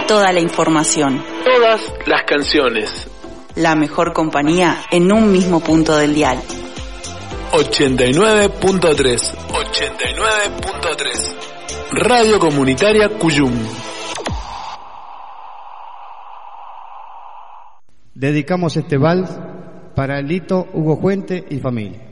toda la información. Todas las canciones. La mejor compañía en un mismo punto del dial. 89.3. 89.3. Radio Comunitaria Cuyum. Dedicamos este vals para Lito, Hugo Fuente y familia.